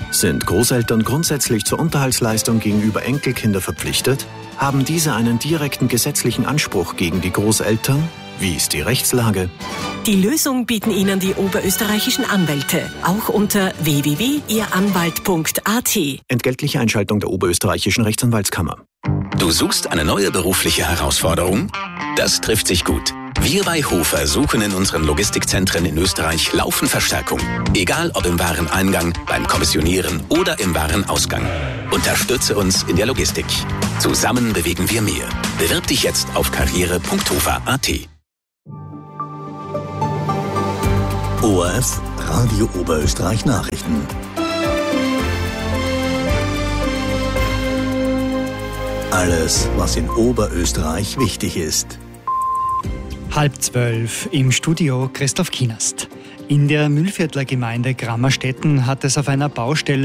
Sind Großeltern grundsätzlich zur Unterhaltsleistung gegenüber Enkelkinder verpflichtet? Haben diese einen direkten gesetzlichen Anspruch gegen die Großeltern? Wie ist die Rechtslage? Die Lösung bieten Ihnen die oberösterreichischen Anwälte, auch unter www.ihranwalt.at. Entgeltliche Einschaltung der oberösterreichischen Rechtsanwaltskammer. Du suchst eine neue berufliche Herausforderung? Das trifft sich gut. Wir bei Hofer suchen in unseren Logistikzentren in Österreich laufend Verstärkung. Egal ob im Wareneingang, beim Kommissionieren oder im Warenausgang. Unterstütze uns in der Logistik. Zusammen bewegen wir mehr. Bewirb dich jetzt auf karriere.hofer.at. ORF Radio Oberösterreich Nachrichten. Alles, was in Oberösterreich wichtig ist. 11:30 im Studio Christoph Kienast. In der Mühlviertler Gemeinde Grammerstetten hat es auf einer Baustelle